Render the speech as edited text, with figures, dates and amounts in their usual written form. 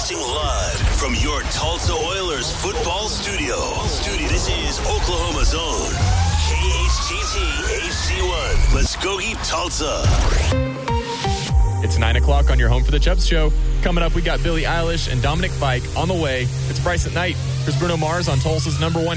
Broadcasting live from your Tulsa Oilers football studio. This is Oklahoma's own KHTT HD1, Muskogee, Tulsa. It's 9 o'clock on your Home for the Chubbs show. Coming up, we got Billie Eilish and Dominic Fike on the way. It's Bryce at Night. There's Bruno Mars on Tulsa's #1